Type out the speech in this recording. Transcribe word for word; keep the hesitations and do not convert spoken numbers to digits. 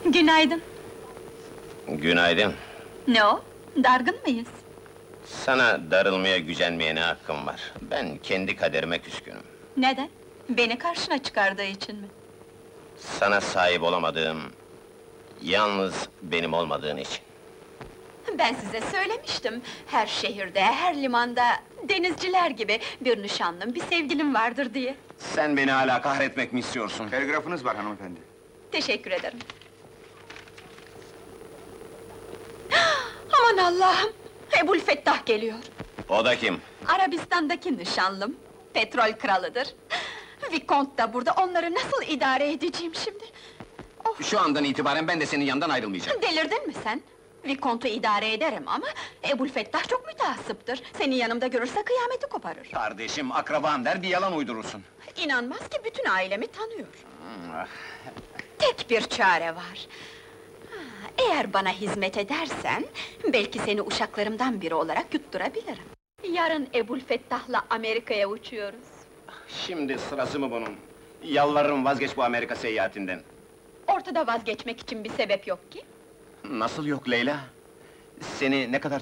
Günaydın. Günaydın. Ne o? Dargın mıyız? Sana darılmaya, gücenmeye ne hakkım var? Ben kendi kaderime küskünüm. Neden? Beni karşına çıkardığı için mi? Sana sahip olamadığım... ...yalnız benim olmadığın için. Ben size söylemiştim. Her şehirde, her limanda... ...denizciler gibi bir nişanlım, bir sevgilim vardır diye. Sen beni hala kahretmek mi istiyorsun? Telgrafınız var hanımefendi. Teşekkür ederim. Aman Allah'ım! Ebu'l-Fettah geliyor. O da kim? Arabistan'daki nişanlım, petrol kralıdır. Vikont da burada, onları nasıl idare edeceğim şimdi? Şu andan itibaren ben de senin yanından ayrılmayacağım. Delirdin mi sen? Vikont'u idare ederim ama... ...Ebu'l-Fettah çok mütehassıptır. Seni yanımda görürse kıyameti koparır. Kardeşim, akrabam der, bir yalan uydurursun. İnanmaz ki bütün ailemi tanıyor. Tek bir çare var. Ha, Eğer bana hizmet edersen... ...belki seni uşaklarımdan biri olarak yutturabilirim. Yarın Ebu'l-Fettah'la Amerika'ya uçuyoruz. Şimdi sırası mı bunun? Yalvarırım, vazgeç bu Amerika seyahatinden. Ortada vazgeçmek için bir sebep yok ki. Nasıl yok Leyla? Seni ne kadar